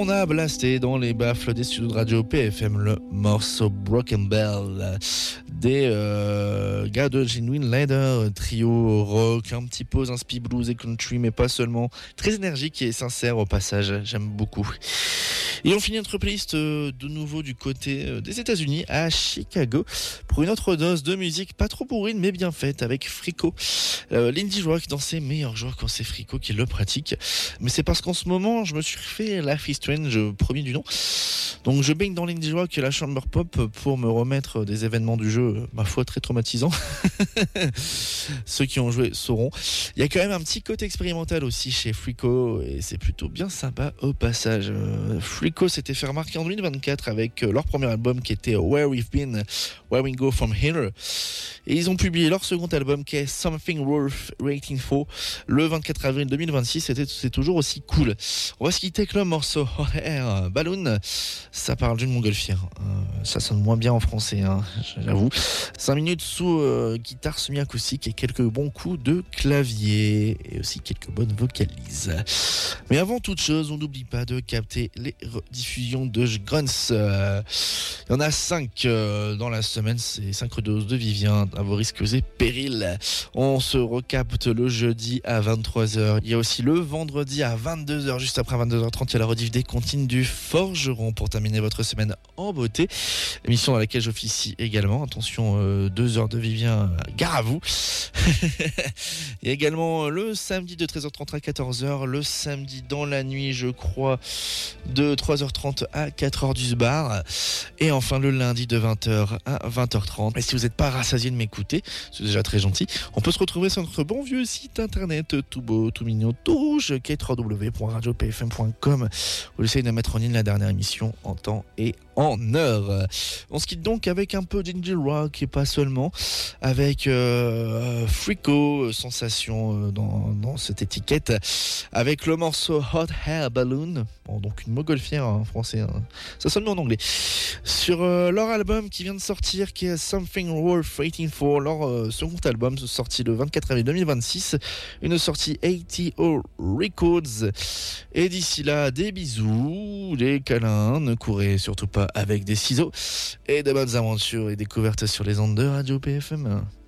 On a blasté dans les baffles des studios de radio PFM le morceau Broken Bell des gars de Genuine Leather, trio rock, un petit peu inspi blues et country, mais pas seulement, très énergique et sincère au passage, j'aime beaucoup. Et on finit notre playlist de nouveau du côté des États-Unis à Chicago pour une autre dose de musique pas trop bourrine mais bien faite avec Frico. L'indie rock dans ses meilleurs jours quand c'est Frico qui le pratique. Mais c'est parce qu'en ce moment je me suis fait Life is Strange, premier du nom. Donc je baigne dans l'indie rock et la chamber pop pour me remettre des événements du jeu, ma foi, très traumatisants. Ceux qui ont joué sauront. Il y a quand même un petit côté expérimental aussi chez Frico et c'est plutôt bien sympa au passage. Frico s'était fait remarquer en 2024 avec leur premier album qui était Where We've Been, Where We Go From Here. Et ils ont publié leur second album qui est Something Worth Waiting For le 24 avril 2026. C'est toujours aussi cool. On va se quitter avec le morceau Hot Air Balloon. Ça parle d'une montgolfière. Ça sonne moins bien en français, hein, j'avoue. 5 minutes sous guitare semi-acoustique et quelques bons coups de clavier. Et aussi quelques bonnes vocalises. Mais avant toute chose, on n'oublie pas de capter les rediffusions de Grunts. Il y en a 5 dans la semaine. C'est 5 redoses de Vivien à vos risques et périls. On se recapte le jeudi à 23h. Il y a aussi le vendredi à 22h. Juste après 22h30, il y a la rediff des comptines du Forgeron pour terminer votre semaine en beauté. Émission dans laquelle j'officie également. Attention, 2 heures de Vivien, gare à vous. Il y a également le samedi de 13h30 à 14h. Le samedi dans la nuit, je crois, de 3h30 à 4h du bar. Et enfin le lundi de 20h à 20h30. Et si vous n'êêtes pas rassasié de m'écouter, c'est déjà très gentil, on peut se retrouver sur notre bon vieux site internet tout beau, tout mignon, tout rouge, qui est www.radiopfm.com, où j'essaye de mettre en ligne la dernière émission en temps et en heure. On se quitte donc avec un peu d'indie rock et pas seulement, avec Frico, sensation dans cette étiquette, avec le morceau Hot Air Balloon, bon, donc une montgolfière en français, hein. Ça sonne mieux en anglais, sur leur album qui vient de sortir, qui est Something Worth Waiting For, leur second album sorti le 24 avril 2026, une sortie ATO Records. Et d'ici là, des bisous, des câlins, ne courez surtout pas avec des ciseaux, et de bonnes aventures et découvertes sur les ondes de Radio PFM.